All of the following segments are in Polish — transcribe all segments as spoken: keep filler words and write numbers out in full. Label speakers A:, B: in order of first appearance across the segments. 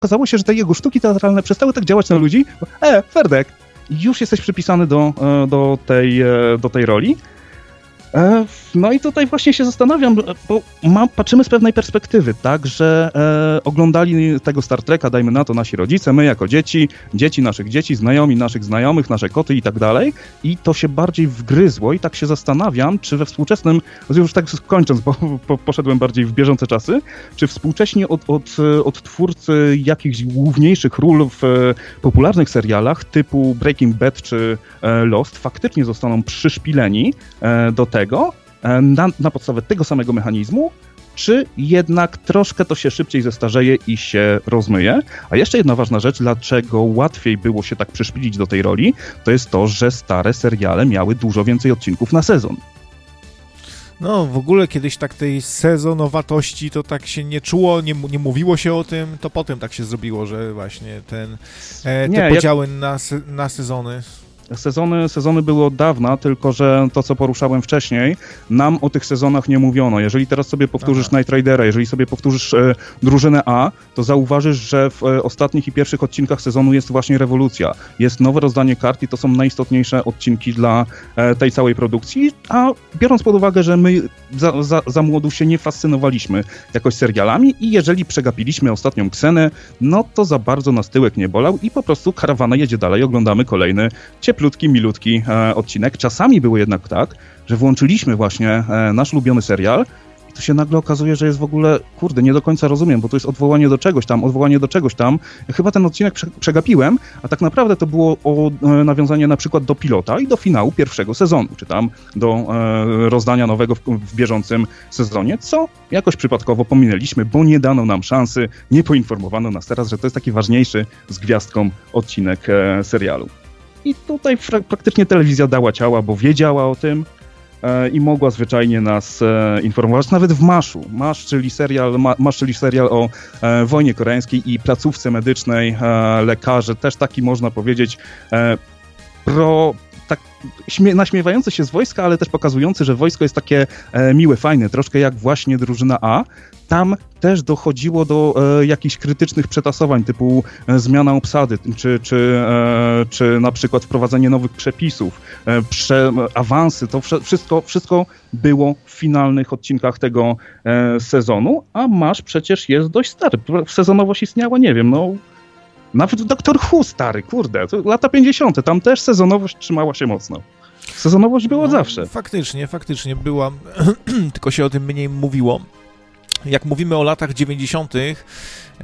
A: okazało się, że te jego sztuki teatralne przestały tak działać na ludzi. E, Ferdek, już jesteś przypisany do, do, tej, do tej roli. No i tutaj właśnie się zastanawiam, bo ma, patrzymy z pewnej perspektywy, tak, że e, oglądali tego Star Treka, dajmy na to, nasi rodzice, my jako dzieci, dzieci naszych dzieci, znajomi naszych znajomych, nasze koty i tak dalej, i to się bardziej wgryzło i tak się zastanawiam, czy we współczesnym, już tak kończąc, bo po, poszedłem bardziej w bieżące czasy, czy współcześnie od, od, od twórcy jakichś główniejszych ról w e, popularnych serialach typu Breaking Bad czy e, Lost faktycznie zostaną przyszpileni e, do tego, Na, na podstawie tego samego mechanizmu, czy jednak troszkę to się szybciej zestarzeje i się rozmyje. A jeszcze jedna ważna rzecz, dlaczego łatwiej było się tak przyszpilić do tej roli, to jest to, że stare seriale miały dużo więcej odcinków na sezon.
B: No, w ogóle kiedyś tak tej sezonowatości to tak się nie czuło, nie, nie mówiło się o tym, to potem tak się zrobiło, że właśnie ten, e, te nie, podziały jak... na, na sezony...
A: Sezony, sezony były od dawna, tylko że to, co poruszałem wcześniej, nam o tych sezonach nie mówiono. Jeżeli teraz sobie powtórzysz Aha. Knight Ridera, jeżeli sobie powtórzysz e, drużynę A, to zauważysz, że w e, ostatnich i pierwszych odcinkach sezonu jest właśnie rewolucja. Jest nowe rozdanie kart i to są najistotniejsze odcinki dla e, tej całej produkcji, a biorąc pod uwagę, że my za, za, za młodu się nie fascynowaliśmy jakoś serialami i jeżeli przegapiliśmy ostatnią Ksenę, no to za bardzo nas tyłek nie bolał i po prostu karawana jedzie dalej, oglądamy kolejny ciepły Plutki, milutki e, odcinek. Czasami było jednak tak, że włączyliśmy właśnie e, nasz ulubiony serial i to się nagle okazuje, że jest w ogóle, kurde, nie do końca rozumiem, bo to jest odwołanie do czegoś tam, odwołanie do czegoś tam. Ja chyba ten odcinek prze, przegapiłem, a tak naprawdę to było o, e, nawiązanie na przykład do pilota i do finału pierwszego sezonu, czy tam do e, rozdania nowego w, w bieżącym sezonie, co jakoś przypadkowo pominęliśmy, bo nie dano nam szansy, nie poinformowano nas teraz, że to jest taki ważniejszy z gwiazdką odcinek e, serialu. I tutaj fra- praktycznie telewizja dała ciała, bo wiedziała o tym e, i mogła zwyczajnie nas e, informować, nawet w Maszu. Masz, czyli serial, ma, Masz, czyli serial o e, wojnie koreańskiej i placówce medycznej, e, lekarze, też taki można powiedzieć e, pro... tak śmie- naśmiewający się z wojska, ale też pokazujący, że wojsko jest takie e, miłe, fajne, troszkę jak właśnie drużyna A. Tam też dochodziło do e, jakichś krytycznych przetasowań, typu e, zmiana obsady, czy, czy, e, czy na przykład wprowadzenie nowych przepisów, e, prze, awansy, to wsze, wszystko, wszystko było w finalnych odcinkach tego e, sezonu, a Masz przecież jest dość stary. Sezonowość istniała, nie wiem, no nawet Doktor Who stary, kurde, to lata pięćdziesiąte, tam też sezonowość trzymała się mocno. Sezonowość była no, zawsze.
B: Faktycznie, faktycznie była, tylko się o tym mniej mówiło. Jak mówimy o latach dziewięćdziesiątych yy,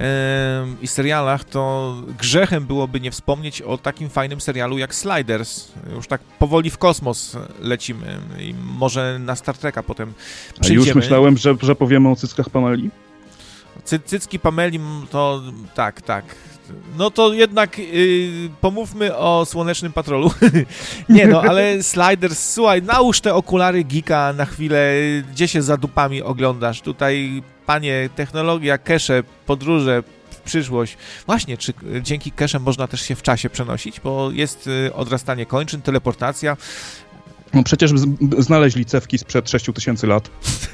B: i serialach, to grzechem byłoby nie wspomnieć o takim fajnym serialu jak Sliders. Już tak powoli w kosmos lecimy i może na Star Treka potem przyjdziemy.
A: A już myślałem, że, że powiemy o cyckach Pameli.
B: Cy, cycki Pameli to tak, tak. No to jednak yy, pomówmy o Słonecznym Patrolu. Nie no, ale Sliders, słuchaj, nałóż te okulary geeka na chwilę, gdzie się za dupami oglądasz. Tutaj, panie, technologia, cache, podróże w przyszłość. Właśnie, czy dzięki cache można też się w czasie przenosić? Bo jest yy, odrastanie kończyn, teleportacja.
A: No przecież z- znaleźli cewki sprzed sześć tysięcy lat.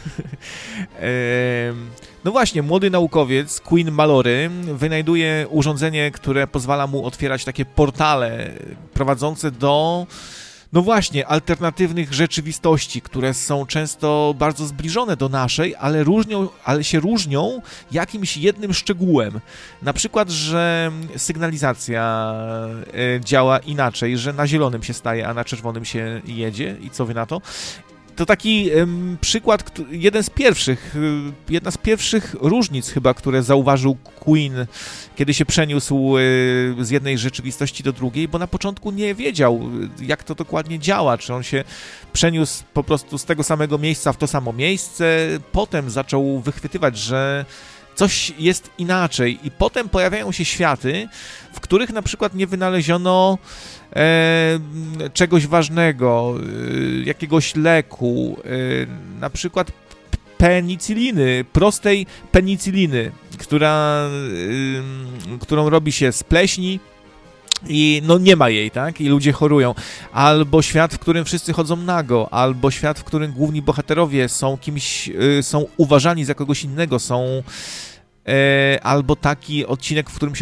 B: No właśnie, młody naukowiec, Queen Mallory, wynajduje urządzenie, które pozwala mu otwierać takie portale prowadzące do, no właśnie, alternatywnych rzeczywistości, które są często bardzo zbliżone do naszej, ale, różnią, ale się różnią jakimś jednym szczegółem. Na przykład, że sygnalizacja działa inaczej, że na zielonym się staje, a na czerwonym się jedzie. I co wy na to? To taki um, przykład, jeden z pierwszych, jedna z pierwszych różnic chyba, które zauważył Queen, kiedy się przeniósł y, z jednej rzeczywistości do drugiej, bo na początku nie wiedział, jak to dokładnie działa, czy on się przeniósł po prostu z tego samego miejsca w to samo miejsce, potem zaczął wychwytywać, że coś jest inaczej i potem pojawiają się światy, w których na przykład nie wynaleziono e, czegoś ważnego, e, jakiegoś leku, e, na przykład penicyliny, prostej penicyliny, która, e, którą robi się z pleśni i no nie ma jej, tak? I ludzie chorują. Albo świat, w którym wszyscy chodzą nago, albo świat, w którym główni bohaterowie są kimś, y, są uważani za kogoś innego, są e, albo taki odcinek, w którym się